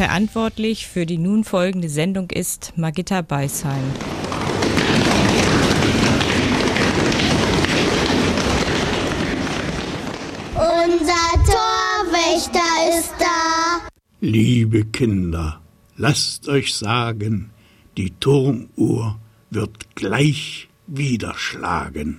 Verantwortlich für die nun folgende Sendung ist Margitta Beisheim. Unser Torwächter ist da. Liebe Kinder, lasst euch sagen, die Turmuhr wird gleich wieder schlagen.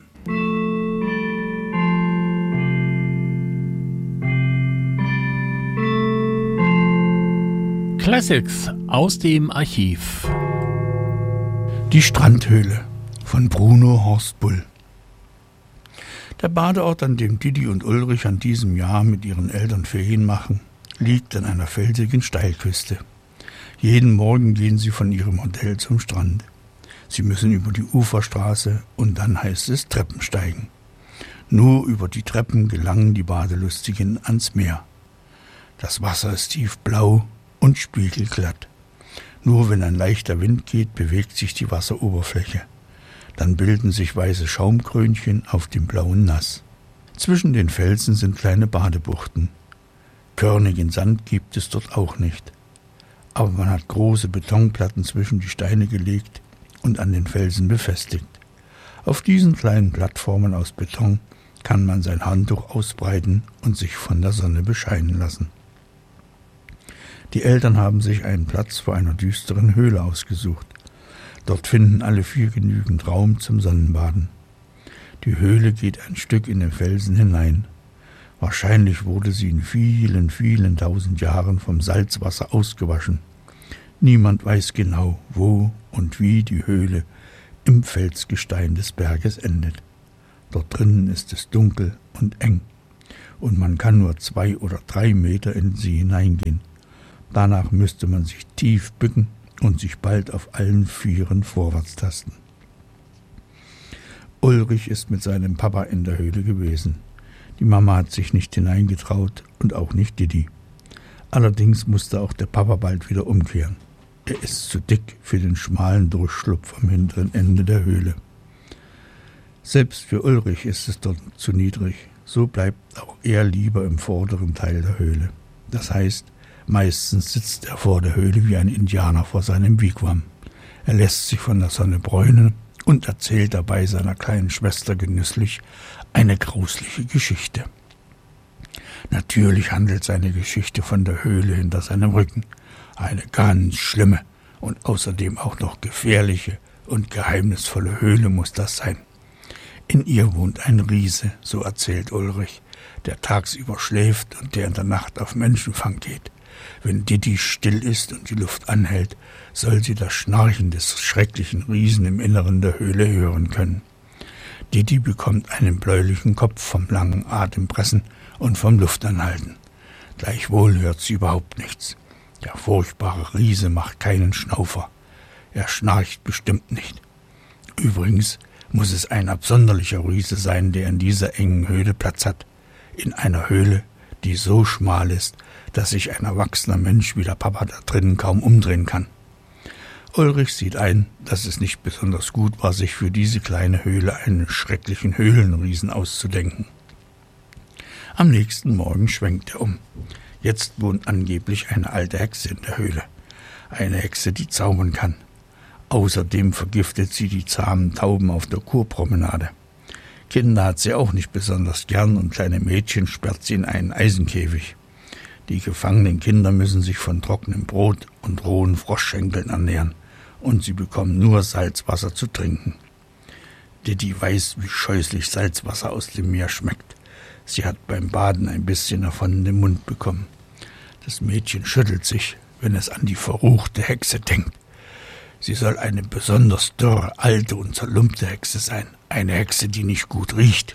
Classics aus dem Archiv. Die Strandhöhle von Bruno Horstbull. Der Badeort, an dem Didi und Ulrich an diesem Jahr mit ihren Eltern Ferien machen, liegt an einer felsigen Steilküste. Jeden Morgen gehen sie von ihrem Hotel zum Strand. Sie müssen über die Uferstraße und dann heißt es Treppensteigen. Nur über die Treppen gelangen die Badelustigen ans Meer. Das Wasser ist tiefblau und spiegelglatt. Nur wenn ein leichter Wind geht, bewegt sich die Wasseroberfläche. Dann bilden sich weiße Schaumkrönchen auf dem blauen Nass. Zwischen den Felsen sind kleine Badebuchten. Körnigen Sand gibt es dort auch nicht. Aber man hat große Betonplatten zwischen die Steine gelegt und an den Felsen befestigt. Auf diesen kleinen Plattformen aus Beton kann man sein Handtuch ausbreiten und sich von der Sonne bescheinen lassen. Die Eltern haben sich einen Platz vor einer düsteren Höhle ausgesucht. Dort finden alle 4 genügend Raum zum Sonnenbaden. Die Höhle geht ein Stück in den Felsen hinein. Wahrscheinlich wurde sie in vielen, vielen tausend Jahren vom Salzwasser ausgewaschen. Niemand weiß genau, wo und wie die Höhle im Felsgestein des Berges endet. Dort drinnen ist es dunkel und eng und man kann nur 2 oder 3 Meter in sie hineingehen. Danach müsste man sich tief bücken und sich bald auf allen 4 vorwärts tasten. Ulrich ist mit seinem Papa in der Höhle gewesen. Die Mama hat sich nicht hineingetraut und auch nicht Didi. Allerdings musste auch der Papa bald wieder umkehren. Er ist zu dick für den schmalen Durchschlupf am hinteren Ende der Höhle. Selbst für Ulrich ist es dort zu niedrig. So bleibt auch er lieber im vorderen Teil der Höhle. Das heißt, meistens sitzt er vor der Höhle wie ein Indianer vor seinem Wigwam. Er lässt sich von der Sonne bräunen und erzählt dabei seiner kleinen Schwester genüsslich eine grausliche Geschichte. Natürlich handelt seine Geschichte von der Höhle hinter seinem Rücken. Eine ganz schlimme und außerdem auch noch gefährliche und geheimnisvolle Höhle muss das sein. In ihr wohnt ein Riese, so erzählt Ulrich, der tagsüber schläft und der in der Nacht auf Menschenfang geht. Wenn Didi still ist und die Luft anhält, soll sie das Schnarchen des schrecklichen Riesen im Inneren der Höhle hören können. Didi bekommt einen bläulichen Kopf vom langen Atempressen und vom Luftanhalten. Gleichwohl hört sie überhaupt nichts. Der furchtbare Riese macht keinen Schnaufer. Er schnarcht bestimmt nicht. Übrigens muss es ein absonderlicher Riese sein, der in dieser engen Höhle Platz hat. In einer Höhle, die so schmal ist, dass sich ein erwachsener Mensch wie der Papa da drinnen kaum umdrehen kann. Ulrich sieht ein, dass es nicht besonders gut war, sich für diese kleine Höhle einen schrecklichen Höhlenriesen auszudenken. Am nächsten Morgen schwenkt er um. Jetzt wohnt angeblich eine alte Hexe in der Höhle. Eine Hexe, die zaubern kann. Außerdem vergiftet sie die zahmen Tauben auf der Kurpromenade. Kinder hat sie auch nicht besonders gern und kleine Mädchen sperrt sie in einen Eisenkäfig. Die gefangenen Kinder müssen sich von trockenem Brot und rohen Froschschenkeln ernähren und sie bekommen nur Salzwasser zu trinken. Didi weiß, wie scheußlich Salzwasser aus dem Meer schmeckt. Sie hat beim Baden ein bisschen davon in den Mund bekommen. Das Mädchen schüttelt sich, wenn es an die verruchte Hexe denkt. Sie soll eine besonders dürre, alte und zerlumpte Hexe sein. Eine Hexe, die nicht gut riecht.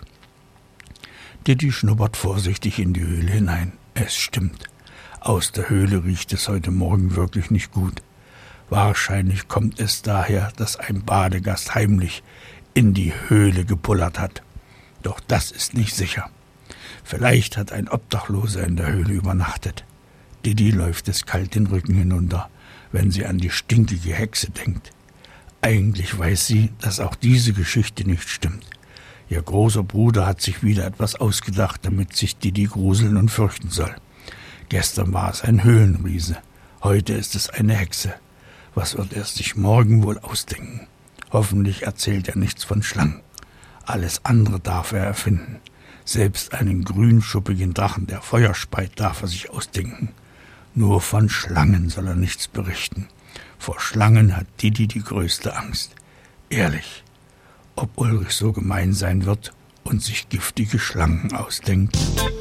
Didi schnuppert vorsichtig in die Höhle hinein. Es stimmt. Aus der Höhle riecht es heute Morgen wirklich nicht gut. Wahrscheinlich kommt es daher, dass ein Badegast heimlich in die Höhle gepullert hat. Doch das ist nicht sicher. Vielleicht hat ein Obdachloser in der Höhle übernachtet. Didi läuft es kalt den Rücken hinunter, wenn sie an die stinkige Hexe denkt. Eigentlich weiß sie, dass auch diese Geschichte nicht stimmt. Ihr großer Bruder hat sich wieder etwas ausgedacht, damit sich Didi gruseln und fürchten soll. Gestern war es ein Höhlenriese. Heute ist es eine Hexe. Was wird er sich morgen wohl ausdenken? Hoffentlich erzählt er nichts von Schlangen. Alles andere darf er erfinden. Selbst einen grünschuppigen Drachen, der Feuer speit, darf er sich ausdenken. Nur von Schlangen soll er nichts berichten. Vor Schlangen hat Didi die größte Angst. Ehrlich, ob Ulrich so gemein sein wird und sich giftige Schlangen ausdenkt?